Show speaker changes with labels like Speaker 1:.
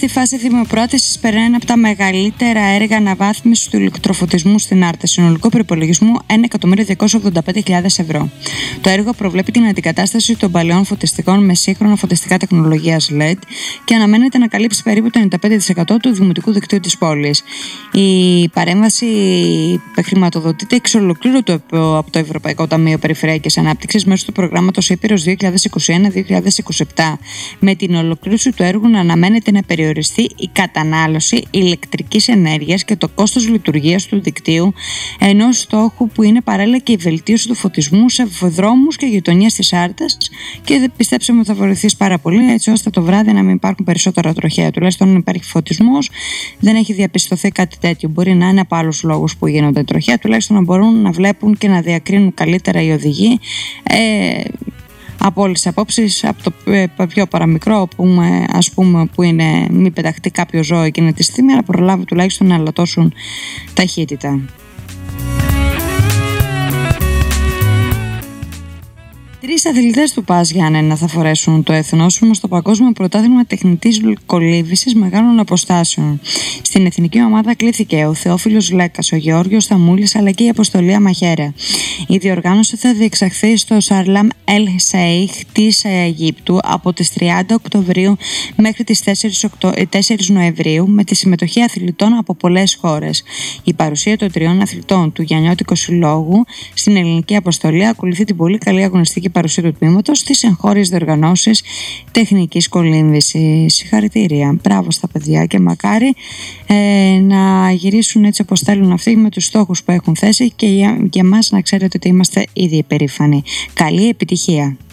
Speaker 1: στη φάση δημοπρότησης περνάει ένα από τα μεγαλύτερα έργα αναβάθμισης του ηλεκτροφωτισμού στην Άρτα, συνολικό προϋπολογισμού 1.285.000 ευρώ. Το έργο προβλέπει την αντικατάσταση των παλαιών φωτιστικών με σύγχρονα φωτιστικά τεχνολογίας LED και αναμένεται να καλύψει περίπου το 95% του δημοτικού δικτύου της πόλης. Η παρέμβαση χρηματοδοτείται εξ ολοκλήρου από το Ευρωπαϊκό Ταμείο Περιφερειακής Ανάπτυξης μέσω του προγράμματος Ήπειρος 2021-2027. Με την ολοκλήρωση του έργου να αναμένεται να περιοριστεί η κατανάλωση ηλεκτρικής ενέργειας και το κόστος λειτουργίας του δικτύου, ενός στόχου που είναι παράλληλα και η βελτίωση του φωτισμού σε δρόμους και γειτονιές της Άρτας, και πιστέψαμε ότι θα βοηθήσει πάρα πολύ, έτσι ώστε το βράδυ να μην υπάρχουν περισσότερα τροχαία. Τουλάχιστον αν υπάρχει φωτισμός, δεν έχει διαπιστωθεί κάτι τέτοιο. Μπορεί να είναι από άλλους λόγους που γίνονται τροχαία, τουλάχιστον να μπορούν να βλέπουν και να διακρίνουν καλύτερα οι οδηγοί. Από όλες τις απόψεις, από το πιο παραμικρό, που είναι μη πεταχτεί κάποιο ζώο εκείνη τη στιγμή, αλλά προλάβει τουλάχιστον να αλατώσουν ταχύτητα. Τρεις αθλητές του ΠΑΣ Γιάννενα θα φορέσουν το εθνόσημο στο Παγκόσμιο Πρωτάθλημα Τεχνητής Κολύμβησης Μεγάλων Αποστάσεων. Στην εθνική ομάδα κλήθηκε ο Θεόφιλος Λέκας, ο Γεώργιος Θαμούλης αλλά και η Αποστολή Μαχέρα. Η διοργάνωση θα διεξαχθεί στο Σαρλάμ Ελ Σέιχ της Αιγύπτου από τις 30 Οκτωβρίου μέχρι τις 4 Νοεμβρίου με τη συμμετοχή αθλητών από πολλές χώρες. Η παρουσία των τριών αθλητών του Γιαννιώτικου Συλλόγου στην ελληνική αποστολή ακολουθεί την πολύ καλή αγωνιστική παρουσία του τμήματος στις εγχώριες διοργανώσεις τεχνικής κολύμβησης. Συγχαρητήρια. Μπράβο στα παιδιά και μακάρι να γυρίσουν έτσι όπως θέλουν αυτοί με τους στόχους που έχουν θέσει, και για εμάς να ξέρετε ότι είμαστε ήδη υπερήφανοι. Καλή επιτυχία.